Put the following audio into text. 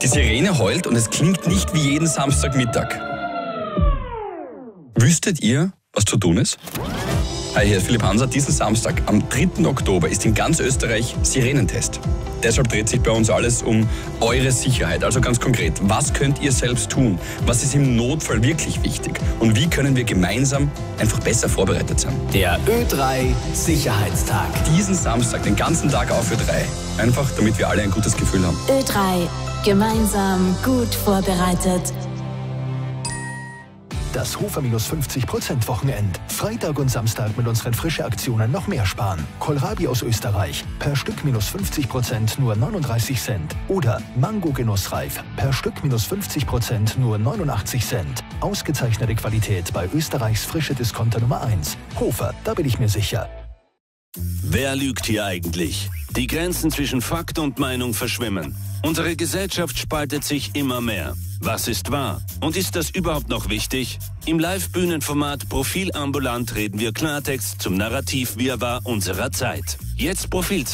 Die Sirene heult und es klingt nicht wie jeden Samstagmittag. Wüsstet ihr, was zu tun ist? Hi, hier ist Philipp Hanser. Diesen Samstag, am 3. Oktober, ist in ganz Österreich Sirenentest. Deshalb dreht sich bei uns alles um eure Sicherheit. Also ganz konkret, was könnt ihr selbst tun? Was ist im Notfall wirklich wichtig? Und wie können wir gemeinsam einfach besser vorbereitet sein? Der Ö3 Sicherheitstag. Diesen Samstag, den ganzen Tag auf Ö3. Einfach, damit wir alle ein gutes Gefühl haben. Ö3. Gemeinsam gut vorbereitet. Das Hofer-50% Wochenend. Freitag und Samstag mit unseren Frische-Aktionen noch mehr sparen. Kohlrabi aus Österreich. Per Stück -50% nur 39 Cent. Oder Mango Genussreif. Per Stück -50% nur 89 Cent. Ausgezeichnete Qualität bei Österreichs frische Discounter Nummer 1. Hofer, da bin ich mir sicher. Wer lügt hier eigentlich? Die Grenzen zwischen Fakt und Meinung verschwimmen. Unsere Gesellschaft spaltet sich immer mehr. Was ist wahr? Und ist das überhaupt noch wichtig? Im Live-Bühnenformat Profil ambulant reden wir Klartext zum Narrativ Wirrwarr unserer Zeit. Jetzt Profil